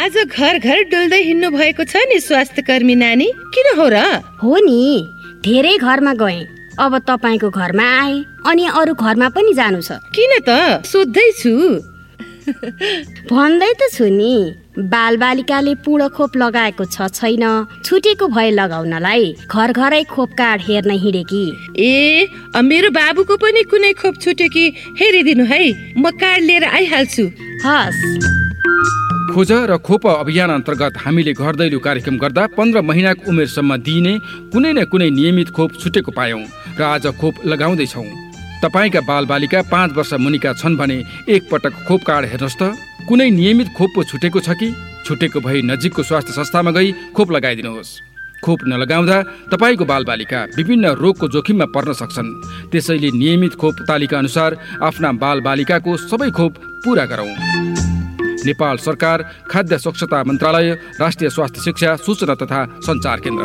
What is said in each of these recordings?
आज घर घर डुल्दै हिँड्नु भएको छ नि स्वास्थ्य कर्मी नानी, किन हो र? हो नि, धेरै घरमा गएँ, अब तपाईको घरमा आए अनि अरू घरमा पनि जानु छ। किन त? सोध्दै छु। भन्दै त छु नि, बालबालिकाले पूर्ण खोप लगाएको छ छैन, छुटेको भए लगाउनलाई घर घरै खोप कार्ड हेर्न हिँडेकी। ए, मेरो बाबुको पनि कुनै खोप छुट्यो कि हेरिदिनु है, म कार्ड लिएर आइहाल्छु। हस्। खोज र खोप अभियान अन्तर्गत हामीले घर दैलो कार्यक्रम गर्दा 15 महिनाको उमेरसम्म दिइने कुनै न कुनै नियमित खोप छुटेको पायौं र आज खोप लगाउँदैछौँ। तपाईका बालबालिका 5 वर्ष मुनिका छन् भने एकपटक खोप कार्ड हेर्नुहोस् त। कुनै नियमित खोप पो छुटेको छ कि? छुटेको भई नजिकको स्वास्थ्य संस्थामा गई खोप लगाइदिनुहोस्। खोप नलगाउँदा तपाईको बालबालिका विभिन्न रोगको जोखिममा पर्न सक्छन्। त्यसैले नियमित खोप तालिका अनुसार आफ्ना बालबालिकाको सबै खोप पूरा गरौँ। नेपाल सरकार, खाद्य स्वच्छता मन्त्रालय, राष्ट्रिय स्वास्थ्य शिक्षा, सूचना तथा सञ्चार केन्द्र।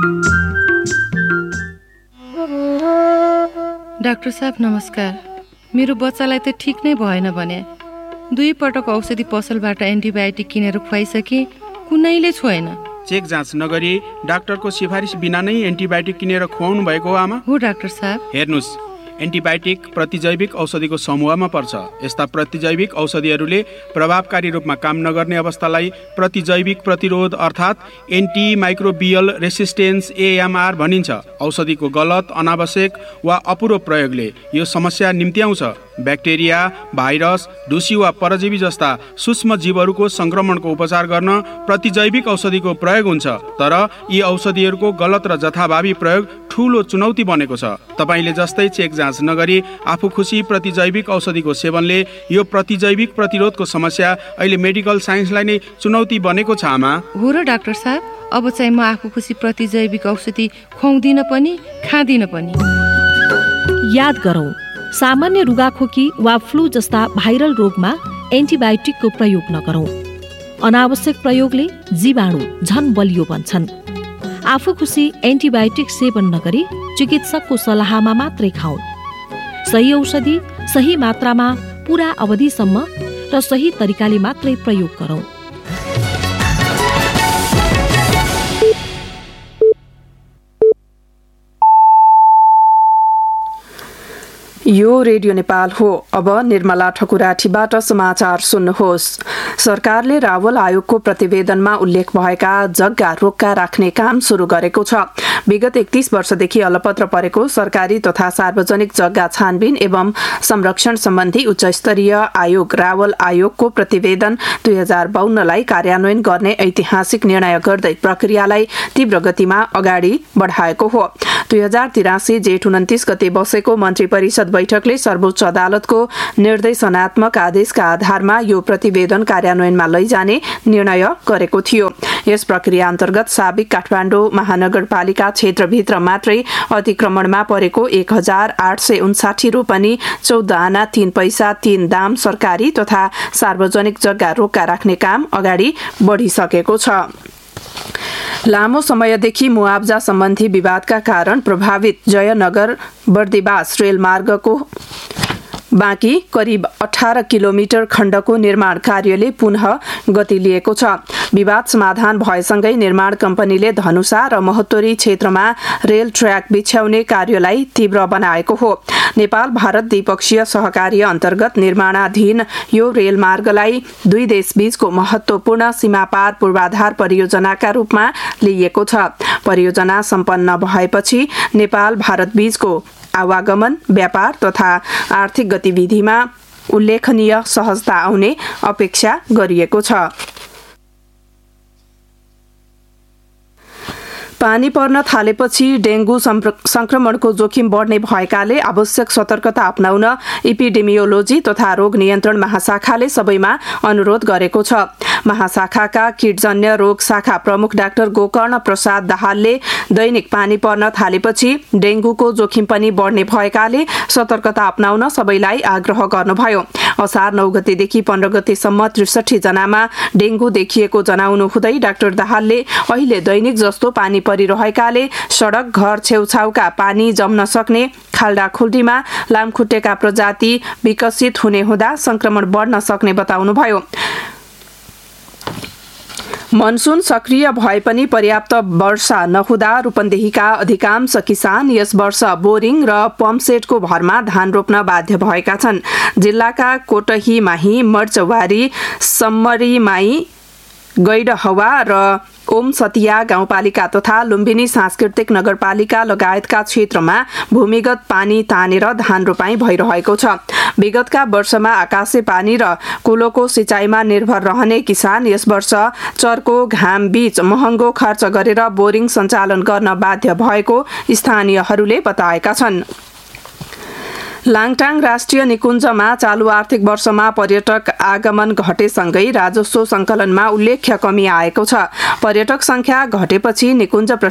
डाक्टर साहब नमस्कार। मेरो बच्चालाई त ठिक नै भएन भने 2 पटक औषधि पसलबाट एन्टिबायोटिक किनेर खुवाइसके, कुनैले छोएन। चेक जाँच नगरी डाक्टरको सिफारिस बिना नै एन्टिबायोटिक किनेर खुवाउनु भएको हो आमा? हो डाक्टर साहब। हेर्नुस्, एन्टिबायोटिक प्रतिजैविक औषधिको समूहमा पर्छ। यस्ता प्रतिजैविक औषधिहरूले प्रभावकारी रूपमा काम नगर्ने अवस्थालाई प्रतिजैविक प्रतिरोध अर्थात् एन्टिमाइक्रोबियल रेसिस्टेन्स AMR भनिन्छ। औषधिको गलत, अनावश्यक वा अपूरो प्रयोगले यो समस्या निम्त्याउँछ। ब्याक्टेरिया, भाइरस, ढुसी वा परजीवी जस्ता सूक्ष्म जीवहरूको संक्रमणको उपचार गर्न प्रतिजैविक औषधिको प्रयोग हुन्छ। तर यी औषधिहरूको गलत र जथाभावी प्रयोग ठूलो चुनौती बनेको छ। तपाईले जस्तै चेक जाँच नगरी आफू खुसी प्रतिजैविक औषधिको सेवनले यो प्रतिजैविक प्रतिरोधको समस्या अहिले मेडिकल साइन्सलाई नै चुनौती बनेको छ आमा। हो र डाक्टर साहब, अब चाहिँ म आफू खुसी प्रतिजैविक औषधि खुवाउँदिन पनि खाँदिन पनि। याद गरौँ, सामान्य रुगाखोकी वा फ्लू जस्ता भाइरल रोगमा एन्टिबायोटिकको प्रयोग नगरौँ। अनावश्यक प्रयोगले जीवाणु झन बलियो बन्छन्। आफू खुसी एन्टिबायोटिक सेवन नगरी चिकित्सकको सल्लाहमा मात्रै खाऊ। सही औषधि सही मात्रामा पूरा अवधिसम्म र सही तरिकाले मात्रै प्रयोग गरौँ। यो रेडियो नेपाल हो। अब निर्मला ठकुराठीबाट समाचार सुन्नुहोस्। सरकारले रावल आयोगको प्रतिवेदनमा उल्लेख भएका जग्गा रोक्का राख्ने काम शुरू गरेको छ। विगत 31 वर्षदेखि अलपत्र परेको सरकारी तथा सार्वजनिक जग्गा छानबिन एवं संरक्षण सम्बन्धी उच्चस्तरीय आयोग रावल आयोगको प्रतिवेदन 2052लाई कार्यान्वयन गर्ने ऐतिहासिक निर्णय गर्दै प्रक्रियालाई तीव्र गतिमा अगाडि बढाएको हो। 2083 जेठ 29 गते बसेको मन्त्री परिषद बैठकले सर्वोच्च अदालतको निर्देशनात्मक आदेशका आधारमा यो प्रतिवेदन कार्यान्वयनमा लैजाने निर्णय गरेको थियो। यस प्रक्रिया अन्तर्गत साबिक काठमाडौँ महानगरपालिका क्षेत्रभित्र मात्रै अतिक्रमणमा परेको 1859 रोपनी 14 आना 3 पैसा 3 दाम सरकारी तथा सार्वजनिक जग्गा रोक्का राख्ने काम अगाडि बढिसकेको छ। लामो समयदेखि मुआब्जा सम्बन्धी विवादका कारण प्रभावित जयनगर बर्दिवास रेलमार्गको बाँकी करिब 18 किलोमिटर खण्डको निर्माण कार्यले पुनः गति लिएको छ। विवाद समाधान भएसँगै निर्माण कम्पनीले धनुषा र महोत्तरी क्षेत्रमा रेल ट्र्याक बिछ्याउने कार्यलाई तीव्र बनाएको हो। नेपाल भारत द्विपक्षीय सहकार्य अन्तर्गत निर्माणाधीन यो रेलमार्गलाई दुई देशबीचको महत्वपूर्ण सीमापार पूर्वाधार परियोजनाका रूपमा लिइएको छ। परियोजना सम्पन्न भएपछि नेपाल भारत बीचको आवागमन, व्यापार तथा आर्थिक गतिविधिमा उल्लेखनीय सहजता आउने अपेक्षा गरिएको छ। पानी पर्न थालेपछि डेंगू संक्रमणको जोखिम बढ्ने भएकाले आवश्यक सतर्कता अपनाउन एपिडेमियोलोजी तथा रोग नियन्त्रण महाशाखाले सबैमा अनुरोध गरेको छ। महाशाखाका कीटजन्य रोग शाखा प्रमुख डाक्टर गोकर्ण प्रसाद दाहालले दैनिक पानी पर्न थालेपछि डेंगूको जोखिम पनि बढ्ने भएकाले सतर्कता अपनाउन सबैलाई आग्रह गर्नुभयो। असार 9 गतेदेखि 15 गतेसम्म 63 जनामा डेंगू देखिएको जनाउनु हुँदै डाक्टर दाहालले अहिले दैनिक जस्तो पानी परिरहेकाले सडक घर छेउछाउका पानी जम्न सक्ने खाल्डाखुल्डीमा लामखुट्टेका प्रजाति विकसित हुने हुँदा संक्रमण बढ्न सक्ने बताउनुभयो। मनसुन सक्रिय भए पनि पर्याप्त वर्षा नहुँदा रूपन्देहीका अधिकांश किसान यस वर्ष बोरिङ र पम्पसेटको भरमा धान रोप्न बाध्य भएका छन्। जिल्लाका कोटहीमाही, मर्चवारी, सम्मरीमाई, गैडहवा र ओम सतिया गाउँपालिका तथा लुम्बिनी सांस्कृतिक नगरपालिका लगायतका क्षेत्रमा भूमिगत पानी तानेर धान रोपाई भइरहेको छ। विगतका वर्षमा आकाशे पानी र कुलोको सिँचाइमा निर्भर रहने किसान यस वर्ष चर्को घाम बीच महँगो खर्च गरेर बोरिङ सञ्चालन गर्न बाध्य भएको स्थानीयहरूले बताएका छन्। लाङटाङ राष्ट्रिय निकुञ्जमा चालु आर्थिक वर्षमा पर्यटक आगमन घटेसँगै राजस्व सङ्कलनमा उल्लेख्य कमी आएको छ। पर्यटक संख्या घटेपछि निकुञ्ज